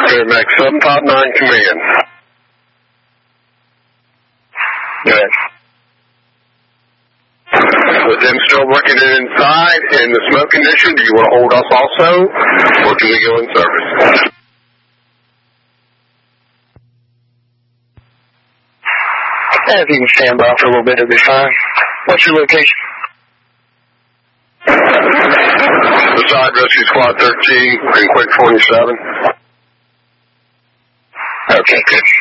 Max 759 command. Good. With them still working it inside in the smoke condition, do you want to hold us also, or can we go in service? If you can stand by for a little bit, it'll be fine. What's your location? Beside Rescue Squad 13 and Quick 27. Okay, good.